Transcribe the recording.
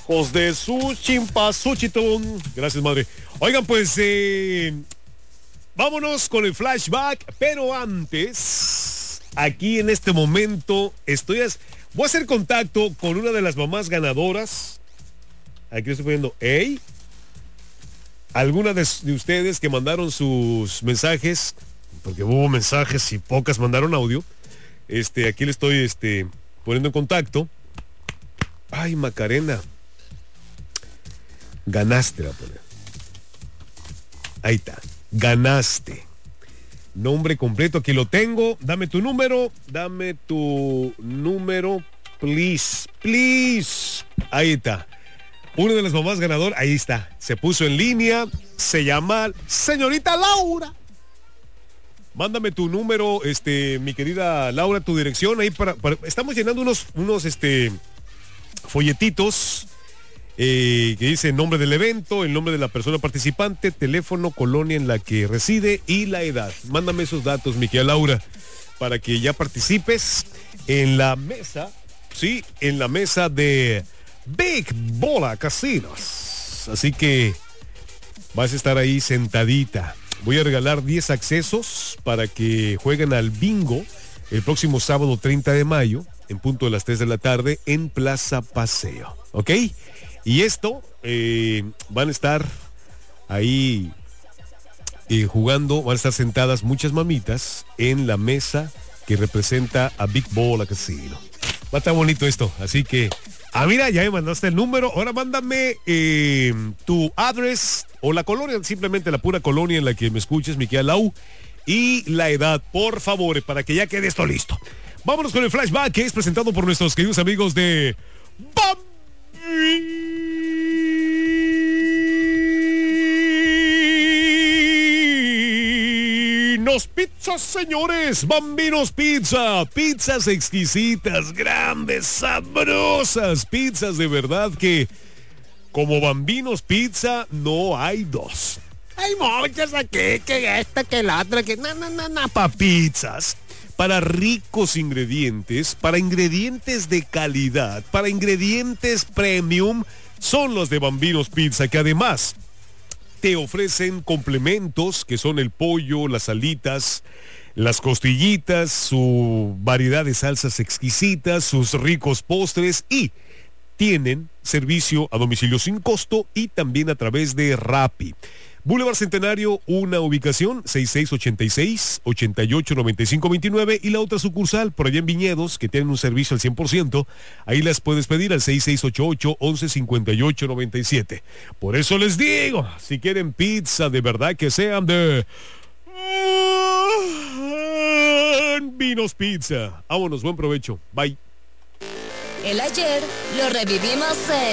Hijos de su chimpasuchitón. Gracias, madre. Oigan, pues, vámonos con el flashback, pero antes, aquí en este momento, voy a hacer contacto con una de las mamás ganadoras. Aquí estoy poniendo, hey, alguna de ustedes que mandaron sus mensajes, porque hubo mensajes y pocas mandaron audio. Aquí le estoy, poniendo en contacto. Ay, Macarena. Ganaste, la poner. Ahí está. Ganaste. Nombre completo, aquí lo tengo. Dame tu número, please, please. Ahí está. Una de las mamás ganadoras, ahí está. Se puso en línea, se llama señorita Laura. Mándame tu número, mi querida Laura, tu dirección ahí para estamos llenando unos folletitos que dice el nombre del evento, el nombre de la persona participante, teléfono, colonia en la que reside y la edad. Mándame esos datos, mi querida Laura, para que ya participes en la mesa, sí, en la mesa de Big Bola Casinos. Así que vas a estar ahí sentadita. Voy a regalar 10 accesos para que jueguen al bingo el próximo sábado 30 de mayo, en punto de las 3 de la tarde, en Plaza Paseo. ¿Ok? Y esto, van a estar ahí jugando, van a estar sentadas muchas mamitas en la mesa que representa a Big Bola Casino. Va a estar bonito esto, así que... mira, ya me mandaste el número. Ahora mándame tu address o la colonia, simplemente la pura colonia en la que me escuches, mi querida Lau, y la edad, por favor, para que ya quede esto listo. Vámonos con el flashback, que es presentado por nuestros queridos amigos de Bambinos Pizza, señores. Bambinos Pizza. Pizzas exquisitas, grandes, sabrosas. Pizzas de verdad que, como Bambinos Pizza, no hay dos. Hay muchas aquí, que esta, que la otra, que pa' pizzas. Para ricos ingredientes, para ingredientes de calidad, para ingredientes premium, son los de Bambinos Pizza, que además te ofrecen complementos que son el pollo, las alitas, las costillitas, su variedad de salsas exquisitas, sus ricos postres, y tienen servicio a domicilio sin costo y también a través de Rappi. Boulevard Centenario, una ubicación 6686-889529, y la otra sucursal por allá en Viñedos, que tienen un servicio al 100%, ahí las puedes pedir al 6688-115897. Por eso les digo, si quieren pizza de verdad, que sean de Bambinos Pizza. Vámonos, buen provecho, bye. El ayer lo revivimos en